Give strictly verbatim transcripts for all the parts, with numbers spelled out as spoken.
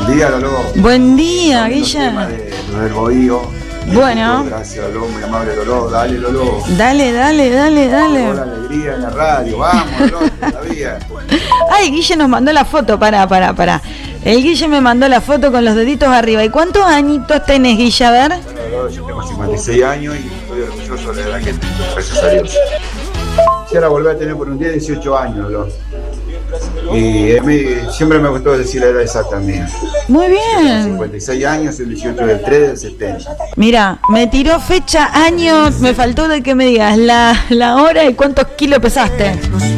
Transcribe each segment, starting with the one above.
Buen día, Lolo. Buen día, Guilla. Del Bohío. Bueno. Gracias, Lolo, muy amable, Lolo. Dale, Lolo. Dale, dale, dale, dale. La alegría en la radio. Vamos, Lolo, todavía. Ay, Guille nos mandó la foto. Pará, pará, pará. El Guille me mandó la foto con los deditos arriba. ¿Y cuántos añitos tenés, Guille? A ver. Bueno, Lolo, yo tengo cincuenta y seis años y estoy orgulloso de la edad que tengo. Gracias a Dios. Quisiera volver a tener por un día dieciocho años, Lolo. Y a mí siempre me gustó decir la edad exacta mía. Muy bien. cincuenta y seis años, el dieciocho del tres del setenta. Mira, me tiró fecha, años, me faltó de que me digas la, la hora y cuántos kilos pesaste.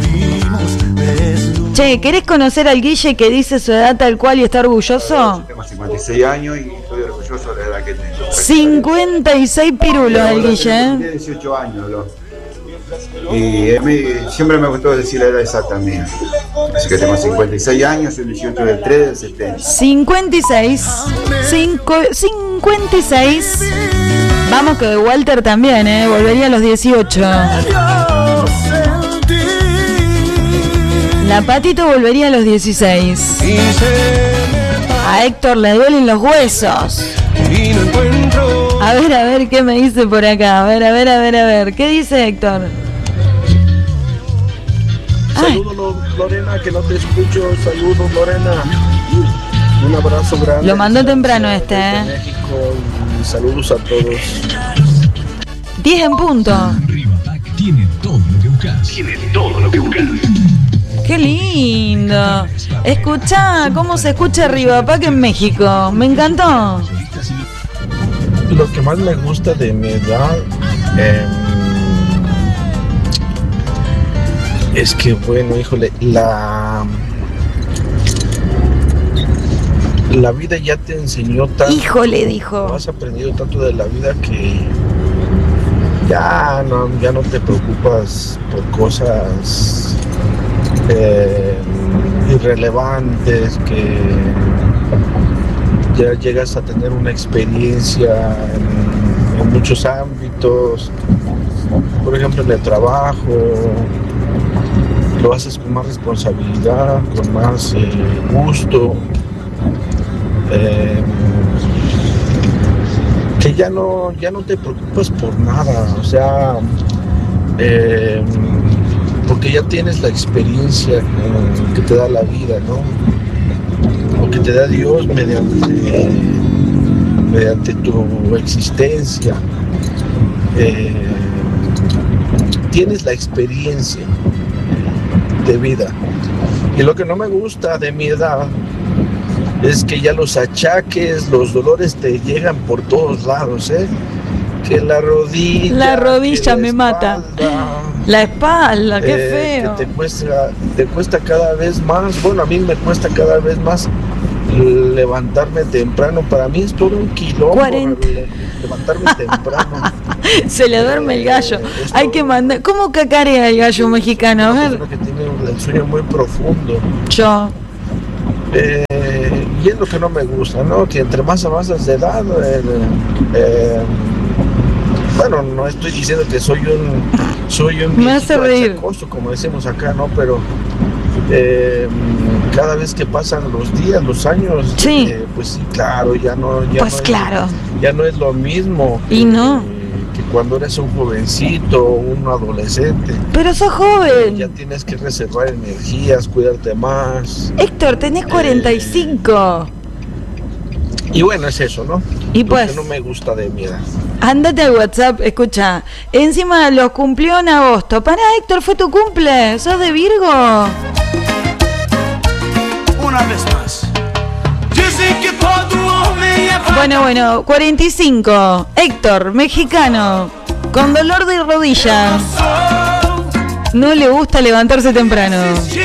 Che, ¿querés conocer al Guille que dice su edad tal cual y está orgulloso? Yo tengo cincuenta y seis años y estoy orgulloso de la edad que tengo. cincuenta y seis pirulos el Guille, ¿eh? dieciocho años, Lolo. Y a mí siempre me gustó decir la edad exacta mía. Así que tengo cincuenta y seis años, el dieciocho del tres del setenta. cincuenta y seis. Cinco, cincuenta y seis. Vamos que Walter también, ¿eh? Volvería a los dieciocho. La Patito volvería a los dieciséis. A Héctor le duelen los huesos. A ver, a ver, ¿qué me dice por acá? A ver, a ver, a ver, a ver. ¿Qué dice Héctor? Saludos, Lorena, que no te escucho. Saludos, Lorena. Un abrazo grande. Lo mandó temprano este, ¿eh? México, y saludos a todos. diez en punto. Rivapac tiene todo lo que buscas. Tiene todo lo que buscas. Qué lindo. Escuchá cómo se escucha Rivapac en México. Me encantó. Lo que más me gusta de mi edad eh, es que, bueno, híjole, la la vida ya te enseñó tanto. Híjole, dijo. Has aprendido tanto de la vida que ya no, ya no te preocupas por cosas eh, irrelevantes, que ya llegas a tener una experiencia en, en muchos ámbitos, por ejemplo en el trabajo, lo haces con más responsabilidad, con más eh, gusto, eh, que ya no, ya no te preocupas por nada, o sea, eh, porque ya tienes la experiencia eh, que te da la vida, ¿no? O que te da Dios mediante, mediante tu existencia. Eh, tienes la experiencia de vida. Y lo que no me gusta de mi edad es que ya los achaques, los dolores te llegan por todos lados, ¿eh? Que la rodilla... La rodilla la me espalda, mata. La espalda, qué eh, feo. Que te cuesta, te cuesta cada vez más, bueno, a mí me cuesta cada vez más levantarme temprano. Para mí es todo un kilómetro cuarenta. Levantarme temprano. Se le duerme el gallo. Eh, Hay que mandar... ¿Cómo cacarea el gallo mexicano? A ver. Que tiene el sueño muy profundo. Yo. Eh, y es lo que no me gusta, ¿no? Que entre más avanzas de edad, eh, eh, bueno, no estoy diciendo que soy un soy un me hace reír, achacoso, como decimos acá, ¿no? Pero eh, cada vez que pasan los días, los años, sí. eh, pues sí, claro, ya no, ya pues no claro, es, ya no es lo mismo. Que, y no. Eh, que cuando eres un jovencito, un adolescente. Pero sos joven. Ya tienes que reservar energías, cuidarte más. Héctor, tenés cuarenta y cinco. Eh, y bueno, es eso, ¿no? Y lo pues que no me gusta de mi edad. Ándate al WhatsApp, escucha. Encima los cumplió en agosto. Pará, Héctor, fue tu cumple. ¿Sos de Virgo? Una vez más. Dicen que todo hombre es... Bueno, bueno, cuarenta y cinco. Héctor, mexicano, con dolor de rodilla. No le gusta levantarse temprano.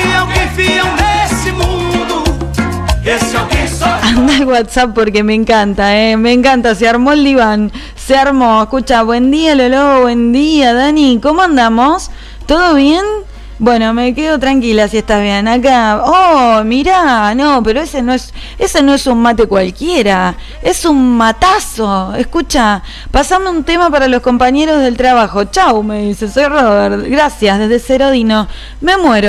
Anda al WhatsApp porque me encanta, eh. Me encanta, se armó el diván. Se armó, escucha, buen día Lolo, buen día Dani. ¿Cómo andamos? ¿Todo bien? Bueno, me quedo tranquila si estás bien. Acá, oh, mirá, no, pero ese no es, ese no es un mate cualquiera, es un matazo. Escucha, pasame un tema para los compañeros del trabajo. Chau, me dice, soy Robert, gracias, desde Cerodino. Me muero.